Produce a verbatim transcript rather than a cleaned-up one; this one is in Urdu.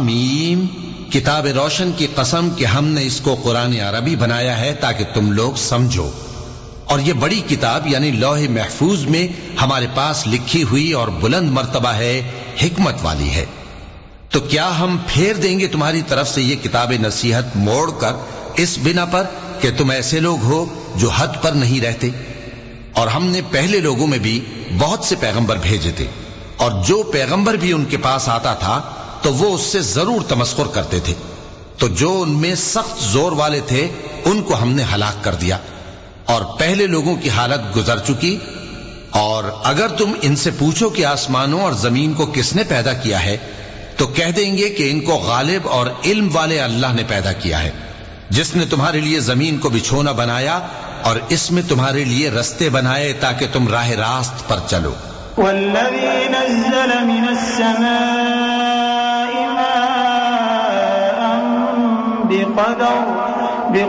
میم، کتاب روشن کی قسم کہ ہم نے اس کو قرآن عربی بنایا ہے تاکہ تم لوگ سمجھو، اور یہ بڑی کتاب یعنی لوح محفوظ میں ہمارے پاس لکھی ہوئی اور بلند مرتبہ ہے، حکمت والی ہے۔ تو کیا ہم پھیر دیں گے تمہاری طرف سے یہ کتاب نصیحت موڑ کر اس بنا پر کہ تم ایسے لوگ ہو جو حد پر نہیں رہتے؟ اور ہم نے پہلے لوگوں میں بھی بہت سے پیغمبر بھیجے تھے، اور جو پیغمبر بھی ان کے پاس آتا تھا تو وہ اس سے ضرور تمسخر کرتے تھے، تو جو ان میں سخت زور والے تھے ان کو ہم نے ہلاک کر دیا، اور پہلے لوگوں کی حالت گزر چکی۔ اور اگر تم ان سے پوچھو کہ آسمانوں اور زمین کو کس نے پیدا کیا ہے تو کہہ دیں گے کہ ان کو غالب اور علم والے اللہ نے پیدا کیا ہے، جس نے تمہارے لیے زمین کو بچھونا بنایا اور اس میں تمہارے لیے رستے بنائے تاکہ تم راہ راست پر چلو۔ والذی نزل من السماء ماء بقدر